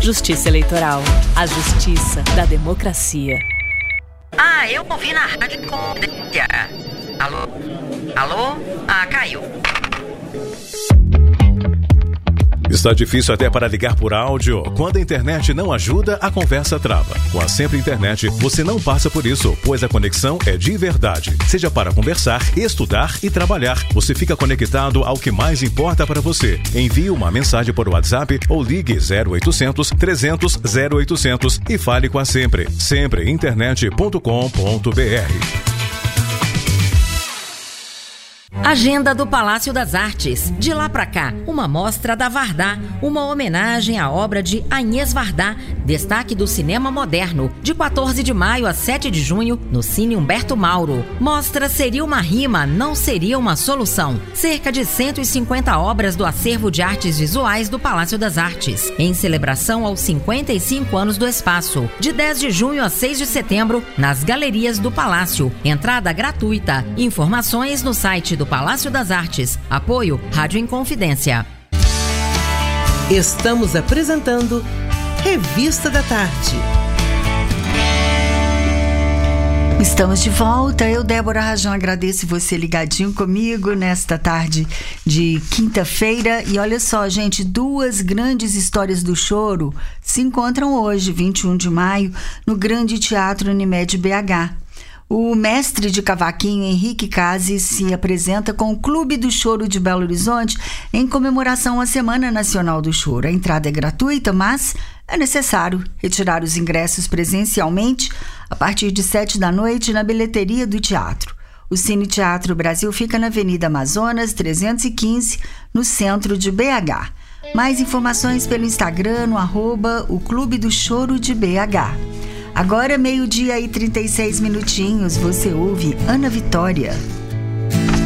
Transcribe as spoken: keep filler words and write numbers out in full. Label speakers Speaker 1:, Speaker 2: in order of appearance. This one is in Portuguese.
Speaker 1: Justiça Eleitoral. A justiça da democracia.
Speaker 2: Ah, eu ouvi na rádio Confidência. Alô? Alô? Ah, caiu.
Speaker 3: Está difícil até para ligar por áudio? Quando a internet não ajuda, a conversa trava. Com a Sempre Internet, você não passa por isso, pois a conexão é de verdade. Seja para conversar, estudar e trabalhar, você fica conectado ao que mais importa para você. Envie uma mensagem por WhatsApp ou ligue zero oitocentos, trezentos, zero oitocentos e fale com a Sempre. sempre internet ponto com ponto b r.
Speaker 4: Agenda do Palácio das Artes. De lá pra cá, uma mostra da Vardá, uma homenagem à obra de Agnès Varda, destaque do cinema moderno, de quatorze de maio a sete de junho, no Cine Humberto Mauro. Mostra Seria uma Rima, Não Seria uma Solução. Cerca de cento e cinquenta obras do acervo de artes visuais do Palácio das Artes, em celebração aos cinquenta e cinco anos do espaço. De dez de junho a seis de setembro, nas galerias do Palácio. Entrada gratuita. Informações no site do Palácio das Artes. Apoio Rádio Inconfidência.
Speaker 5: Estamos apresentando Revista da Tarde.
Speaker 6: Estamos de volta. Eu, Débora Rajão, agradeço você ligadinho comigo nesta tarde de quinta-feira. E olha só, gente, duas grandes histórias do choro se encontram hoje, vinte e um de maio, no Grande Teatro Unimed B H. O mestre de cavaquinho Henrique Cazzi se apresenta com o Clube do Choro de Belo Horizonte em comemoração à Semana Nacional do Choro. A entrada é gratuita, mas é necessário retirar os ingressos presencialmente a partir de sete da noite na bilheteria do teatro. O Cine Teatro Brasil fica na Avenida Amazonas, trezentos e quinze, no centro de B H. Mais informações pelo Instagram, no arroba o Clube do Choro de B H. Agora, meio-dia e trinta e seis minutinhos, você ouve Ana Vitória.